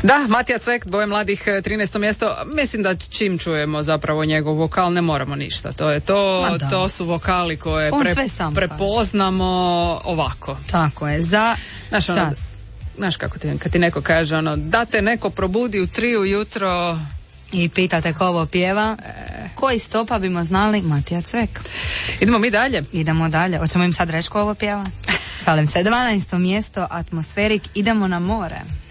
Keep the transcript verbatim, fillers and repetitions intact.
Da, Matija Cvek, Dvoje mladih, trinaesto mjesto. Mislim da čim čujemo zapravo njegov vokal ne moramo ništa. To je to, to su vokali koje pre, prepoznamo ovako. Tako je, za Znaš, čas. Ono, znaš kako ti, kad ti neko kaže ono, da te neko probudi u tri ujutro i pitate ko ovo pjeva, e... koji stopa bimo znali? Matija Cvek. Idemo mi dalje. Idemo dalje. Hoćemo im sad reći ko ovo pjeva? Šalim se. dvanaesto mjesto, Atmosferik, Idemo na more.